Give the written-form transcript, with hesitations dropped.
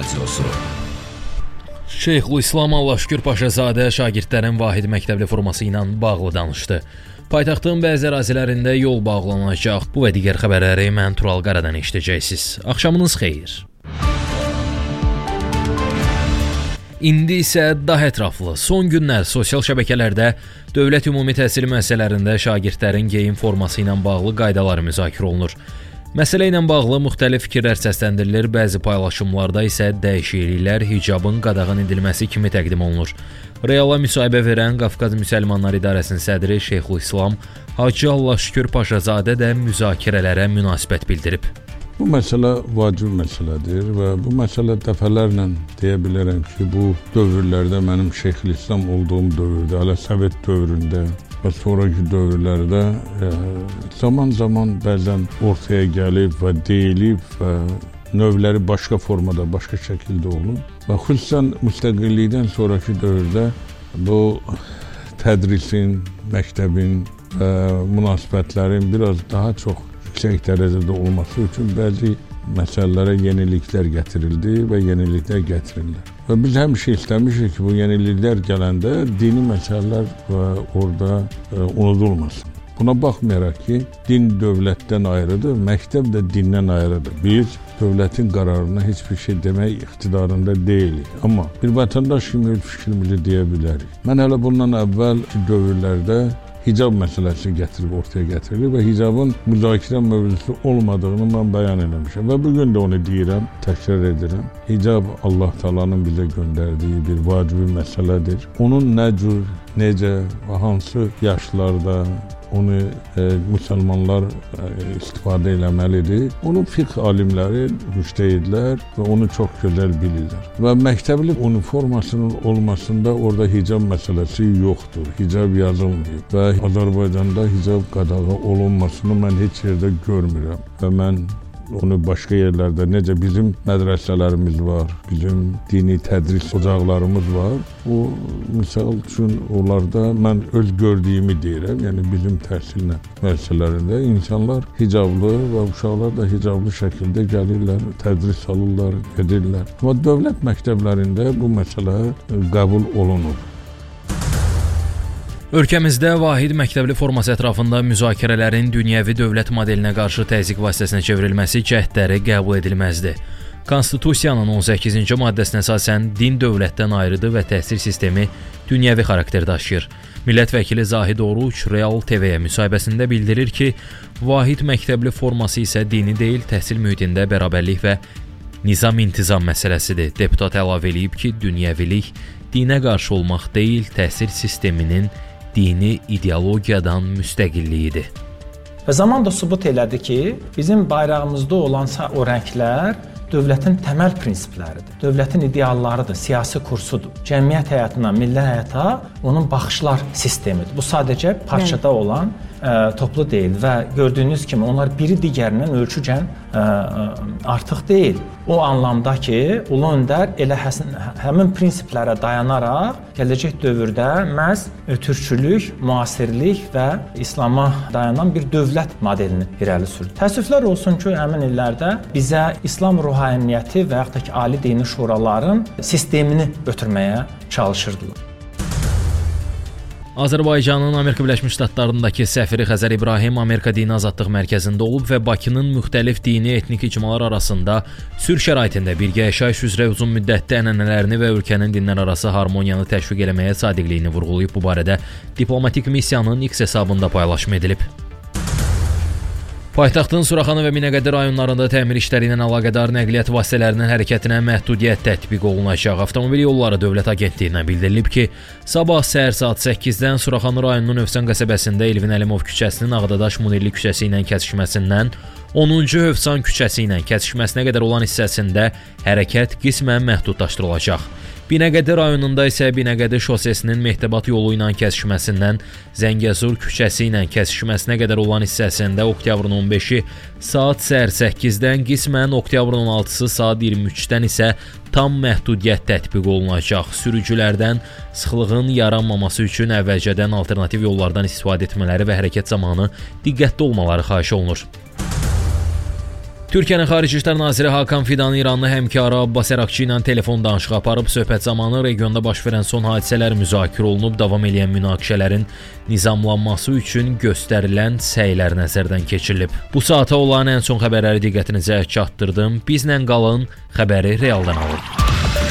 radiosu. Şeyxülislam Allahşükür Paşazadə şagirdlərin Vahid məktəbli forması ilə bağlı danışdı. Paytaxtın bəzi ərazilərində yol bağlanacaq. Bu və digər xəbərləri mən Tural Qaradan eşidəcəksiniz. Axşamınız xeyir. İndi isə daha ətraflı. Son günlər sosial şəbəkələrdə dövlət ümumi təhsil müəssisələrində şagirdlərin geyim forması ilə bağlı qaydaları müzakirə olunur. Məsələ ilə bağlı müxtəlif fikirlər səsləndirilir, bəzi paylaşımlarda isə dəyişikliklər hicabın qadağan edilməsi kimi təqdim olunur. Reala müsahibə verən Qafqaz Müsəlmanlar İdarəsinin sədri Şeyxülislam Hacı Allahşükür Paşazadə də müzakirələrə münasibət bildirib. Bu məsələ vacib məsələdir və bu məsələ dəfələrlə deyə bilərəm ki, bu dövrlərdə mənim Şeyxülislam olduğum dövrdə, hələ Sovet dövründə və sonraki dövrlərdə zaman-zaman bəzən ortaya gəlib və deyilib və növləri başqa formada, başqa şəkildə olub. Və xüsusən müstəqillikdən sonraki dövrdə bu tədrisin, məktəbin və münasibətlərin biraz daha çox yüksək dərəcədə olması üçün bəzi məsələlərə yeniliklər gətirildi və yeniliklər gətirilir. Və biz həmişə istəmişik ki, bu yeniliklər gələndə dini məsələlər və orada unudulmasın. Buna baxmayaraq ki, din dövlətdən ayrıdır, məktəb də dindən ayrıdır. Biz dövlətin qərarına heç bir şey demək iqtidarında deyilik. Amma bir vətəndaş kimi öz fikrimizi deyə bilərik. Mən hələ bundan əvvəlki dövrlərdə hicab məsələsi ortaya gətirilir və hicabın müzakirə mövzusu olmadığını mən bəyan eləmişəm və bugün də onu deyirəm, təkrar edirəm. Hicab Allah Taala'nın bizə göndərdiyi bir vacibi məsələdir. Onun nə cür, necə və hansı yaşlarda onu müsəlmanlar istifadə eləməlidir. Onu fiqh alimləri, müştəhidlər və onu çox gözəl bilirlər. Və məktəbli uniformasının olmasında orada hicab məsələsi yoxdur. Hicab yazılmayıb və Azərbaycanda hicab qadağı olunmasını mən heç yerdə görmürəm. Və mən onu başqa yerlərdə, necə bizim mədrəsələrimiz var, bizim dini tədris ocaqlarımız var. O, misal üçün, onlarda mən öz gördüyümü deyirəm, yəni bizim təhsil müəssisələrində insanlar hicablı və uşaqlar da hicablı şəkildə gəlirlər, tədris alırlar, edirlər. Amma dövlət məktəblərində bu məsələ qəbul olunur. Ölkəmizdə Vahid məktəbli forması ətrafında müzakirələrin dünyəvi dövlət modelinə qarşı təzyiq vasitəsinə çevrilməsi cəhdləri qəbul edilməzdir. Konstitusiyanın 18-ci maddəsinə əsasən din dövlətdən ayrıdır və təhsil sistemi dünyəvi xarakter daşıyır. Millət vəkili Zahid Oruç Real TV-yə müsahibəsində bildirir ki, Vahid məktəbli forması isə dini deyil, təhsil mühitində bərabərlik və nizam-intizam məsələsidir. Deputat əlavə edib ki, dünyəvilik dinə qarşı olmaq deyil, təhsil sisteminin dini ideologiyadan müstəqilliyidir. Və zaman da sübut elədi ki, bizim bayrağımızda olan o rənglər dövlətin təməl prinsipləridir. Dövlətin ideallarıdır, siyasi kursudur. Cəmiyyət həyatına, milli həyata onun baxışlar sistemidir. Bu sadəcə parçada olan toplu deyil və gördüyünüz kimi onlar biri digərindən ölçücən artıq deyil. O anlamda ki, Ulu Öndər elə həmin prinsiplərə dayanaraq gələcək dövrdə məhz türkçülük, müasirlik və İslama dayanan bir dövlət modelini irəli sürdü. Təəssüflər olsun ki, həmin illərdə bizə İslam ruhaniyyəti və yaxud da ki, ali dini şuraların sistemini ötürməyə çalışırdılar. Azərbaycanın Amerika Birləşmiş Ştatlarındakı səfiri Xəzər İbrahim Amerika Dini Azadlıq Mərkəzində olub və Bakının müxtəlif dini etnik icmalar arasında sülh şəraitində birgə yaşayış üzrə uzun müddətli ənənələrini və ölkənin dinlərarası harmoniyanı təşviq eləməyə sadiqliyini vurğulayıb. Bu barədə diplomatik missiyanın X hesabında paylaşım edilib. Paytaxtın Suraxanı və Binəqədi rayonlarında təmir işləri ilə əlaqədar nəqliyyat vasitələrinin hərəkətinə məhdudiyyət tətbiq olunacaq. Avtomobil Yolları Dövlət Agentliyindən bildirilib ki, sabah səhər saat 8-dən Suraxanı rayonunun Övsan qəsəbəsində Elvin Əlimov küçəsinin Ağdadaş Munirli küçəsi ilə kəsişməsindən 10-cu Övsan küçəsi ilə kəsişməsinə qədər olan hissəsində hərəkət qismən məhdudlaşdırılacaq. Binəqədi rayonunda isə Binəqədi şosesinin Mehtebat yolu ilə kəsişməsindən Zəngəzur küçəsi ilə kəsişməsinə qədər olan hissəsində oktyabrın 15-i saat səhər 8-dən, qismən oktyabrın 16-sı saat 23-dən isə tam məhdudiyyət tətbiq olunacaq. Sürücülərdən sıxlığın yaranmaması üçün əvvəlcədən alternativ yollardan istifadə etmələri və hərəkət zamanı diqqətli olmaları xahiş olunur. Türkiyənin Xarici İşlər naziri Hakan Fidan İranlı həmkarı Abbas Ərakçı ilə telefon danışığı aparıb. Söhbət zamanı regionda baş verən son hadisələr müzakirə olunub. Davam edən münaqişələrin nizamlanması üçün göstərilən səylər nəzərdən keçirilib. Bu saata olan ən son xəbərləri diqqətinizə çatdırdım. Bizlə qalın, xəbəri realdan alın.